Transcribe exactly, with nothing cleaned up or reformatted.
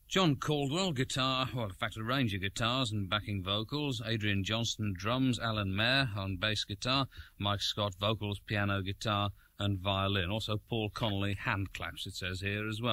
John Caldwell, guitar, well, in fact, a range of guitars and backing vocals. Adrian Johnston, drums. Alan Mayer on bass guitar. Mike Scott, vocals, piano, guitar, and violin. Also Paul Connolly, hand claps, it says here as well.